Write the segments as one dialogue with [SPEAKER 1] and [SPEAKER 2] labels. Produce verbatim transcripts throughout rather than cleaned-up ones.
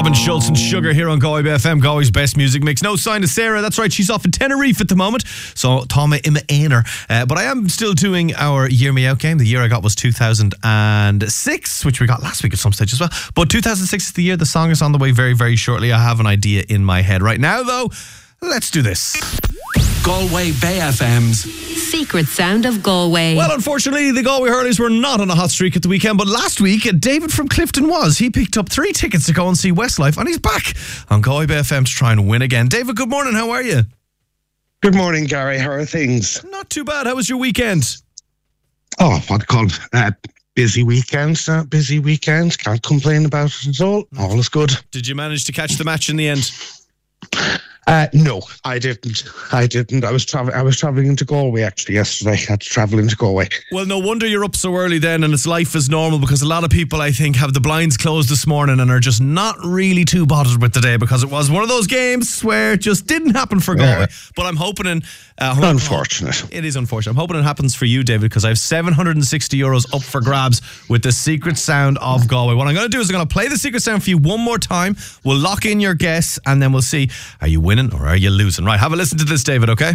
[SPEAKER 1] Robin Schulz and Sugar here on Galway F M, Galway's best music mix. No sign of Sarah. That's right, she's off in Tenerife at the moment. So, Tama Ima Einer. Uh, but I am still doing our Year Me Out game. The year I got was two thousand six, which we got last week at some stage as well. But two thousand six is the year. The song is on the way very, very shortly. I have an idea in my head right now, though. Let's do this.
[SPEAKER 2] Galway Bay F M's
[SPEAKER 3] Secret Sound of Galway.
[SPEAKER 1] Well, unfortunately, the Galway Hurleys were not on a hot streak at the weekend, but last week, David from Clifton was. He picked up three tickets to go and see Westlife, and he's back on Galway Bay F M to try and win again. David, good morning. How are you?
[SPEAKER 4] Good morning, Gary. How are things?
[SPEAKER 1] Not too bad. How was your weekend?
[SPEAKER 4] Oh, what called uh, busy weekends. Uh, busy weekends. Can't complain about it at all. All is good.
[SPEAKER 1] Did you manage to catch the match in the end?
[SPEAKER 4] Uh, no, I didn't. I didn't. I was traveling. I was traveling into Galway actually yesterday. I had to travel into Galway.
[SPEAKER 1] Well, no wonder you're up so early then, and it's life as normal, because a lot of people, I think, have the blinds closed this morning and are just not really too bothered with the day, because it was one of those games where it just didn't happen for Galway. Yeah. But I'm hoping, in, uh, hoping
[SPEAKER 4] unfortunate.
[SPEAKER 1] It is unfortunate. I'm hoping it happens for you, David, because I have seven hundred sixty euros up for grabs with the Secret Sound of Galway. What I'm going to do is I'm going to play the Secret Sound for you one more time. We'll lock in your guess, and then we'll see, are you winning or are you losing? Right, have a listen to this, David, okay?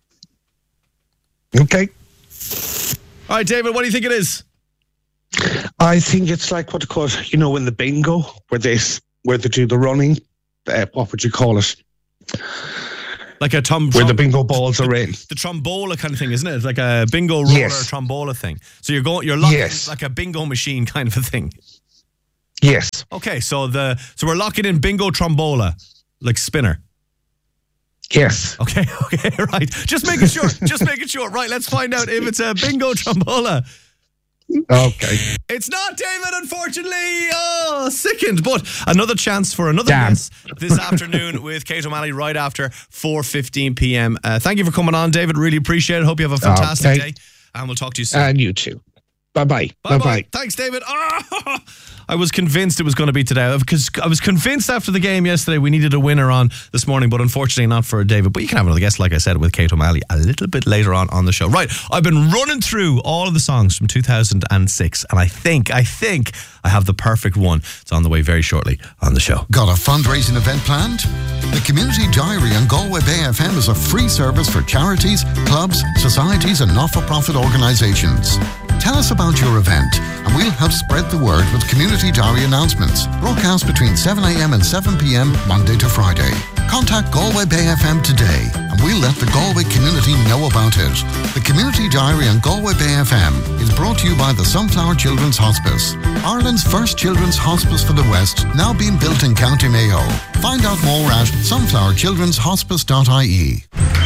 [SPEAKER 4] Okay.
[SPEAKER 1] All right, David, what do you think it is?
[SPEAKER 4] I think it's like what they call it, you know, in the bingo, where they, where they do the running, uh, what would you call it?
[SPEAKER 1] Like a tom-
[SPEAKER 4] Where
[SPEAKER 1] trom-
[SPEAKER 4] the bingo balls are in.
[SPEAKER 1] The trombola kind of thing, isn't it? It's like a bingo roller,
[SPEAKER 4] yes.
[SPEAKER 1] trombola thing. So you're going, you're locking,
[SPEAKER 4] yes.
[SPEAKER 1] like a bingo machine kind of a thing.
[SPEAKER 4] Yes.
[SPEAKER 1] Okay, so the so we're locking in bingo trombola, like spinner.
[SPEAKER 4] Yes.
[SPEAKER 1] Okay, okay, right. Just making sure, just making sure. Right, let's find out if it's a bingo trombola.
[SPEAKER 4] Okay.
[SPEAKER 1] It's not, David, unfortunately. Oh, sickened. But another chance for another
[SPEAKER 4] Damn.
[SPEAKER 1] guess this afternoon with Kate O'Malley right after four fifteen p.m. Uh, thank you for coming on, David. Really appreciate it. Hope you have a fantastic
[SPEAKER 4] okay.
[SPEAKER 1] day. And we'll talk to you soon.
[SPEAKER 4] And you too. Bye-bye.
[SPEAKER 1] Bye-bye.
[SPEAKER 4] Bye-bye.
[SPEAKER 1] Thanks, David. Oh, I was convinced it was going to be today, because I was convinced after the game yesterday we needed a winner on this morning, but unfortunately not for David. But you can have another guest, like I said, with Kate O'Malley a little bit later on on the show. Right, I've been running through all of the songs from two thousand six, and I think, I think I have the perfect one. It's on the way very shortly on the show.
[SPEAKER 5] Got a fundraising event planned? The Community Diary on Galway Bay F M is a free service for charities, clubs, societies and not-for-profit organisations. Tell us about your event and we'll help spread the word with Community Diary announcements. Broadcast between seven a.m. and seven p.m. Monday to Friday. Contact Galway Bay F M today and we'll let the Galway community know about it. The Community Diary on Galway Bay F M is brought to you by the Sunflower Children's Hospice, Ireland's first children's hospice for the West, now being built in County Mayo. Find out more at sunflower children's hospice dot I E.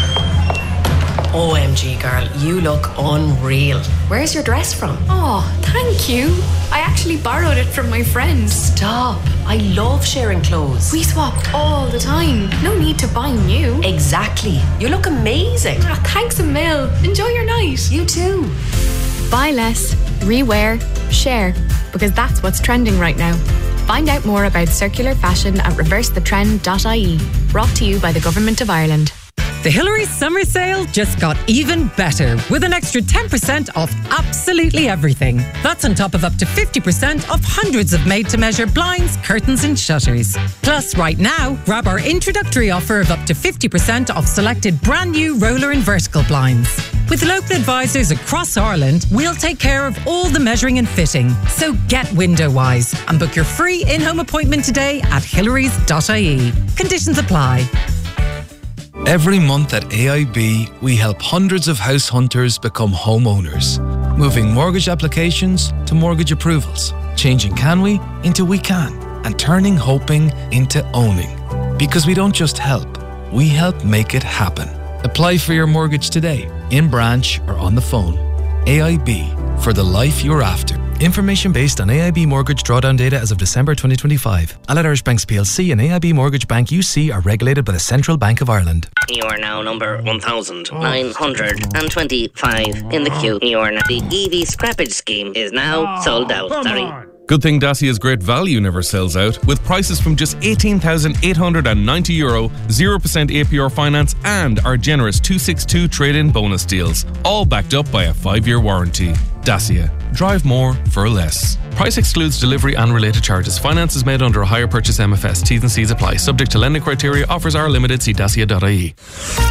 [SPEAKER 6] O M G, girl, you look unreal. Where's your dress from?
[SPEAKER 7] Oh, thank you. I actually borrowed it from my friends.
[SPEAKER 6] Stop. I love sharing clothes.
[SPEAKER 7] We swap all the time. No need to buy new.
[SPEAKER 6] Exactly. You look amazing.
[SPEAKER 7] Oh, thanks a mil. Enjoy your night.
[SPEAKER 6] You too.
[SPEAKER 7] Buy less, rewear, share, because that's what's trending right now. Find out more about circular fashion at reverse the trend dot I E. Brought to you by the Government of Ireland.
[SPEAKER 8] The Hillary's summer sale just got even better with an extra ten percent off absolutely everything. That's on top of up to fifty percent off hundreds of made-to-measure blinds, curtains and shutters. Plus, right now, grab our introductory offer of up to fifty percent off selected brand new roller and vertical blinds. With local advisors across Ireland, we'll take care of all the measuring and fitting. So get window wise and book your free in-home appointment today at hillarys dot I E. Conditions apply.
[SPEAKER 9] Every month at A I B, we help hundreds of house hunters become homeowners, moving mortgage applications to mortgage approvals, changing can we into we can, and turning hoping into owning. Because we don't just help, we help make it happen. Apply for your mortgage today, in branch or on the phone. A I B, for the life you're after.
[SPEAKER 10] Information based on A I B mortgage drawdown data as of December twenty twenty-five. Allied Irish Banks P L C and A I B Mortgage Bank U C are regulated by the Central Bank of Ireland.
[SPEAKER 11] You are now number one thousand nine hundred twenty-five in the queue. You are now, the E V scrappage scheme is now sold out. Sorry.
[SPEAKER 12] Good thing Dacia's great value never sells out, with prices from just eighteen thousand eight hundred ninety euro, zero percent A P R finance and our generous two sixty-two trade-in bonus deals, all backed up by a five-year warranty. Dacia. Drive more for less. Price excludes delivery and related charges. Finance is made under a hire purchase M F S. T's and C's apply. Subject to lending criteria. Offers are limited. See dacia dot I E.